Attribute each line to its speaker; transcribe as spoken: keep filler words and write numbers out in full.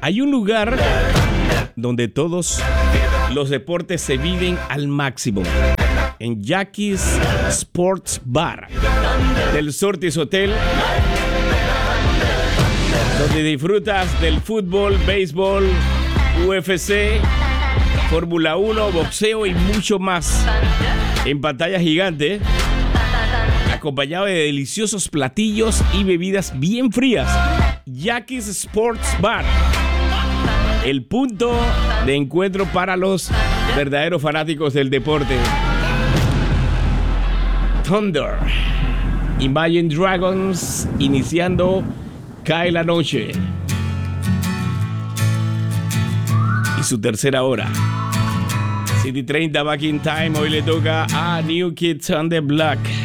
Speaker 1: Hay un lugar donde todos los deportes se viven al máximo. En Jackie's Sports Bar del Surtis Hotel, donde disfrutas del fútbol, béisbol, U F C, Fórmula uno, boxeo y mucho más en pantalla gigante, acompañado de deliciosos platillos y bebidas bien frías. Jackie's Sports Bar, el punto de encuentro para los verdaderos fanáticos del deporte. Thunder, Imagine Dragons, iniciando Cae la Noche y su tercera hora. City treinta, Back in Time. Hoy le toca a New Kids on the Block.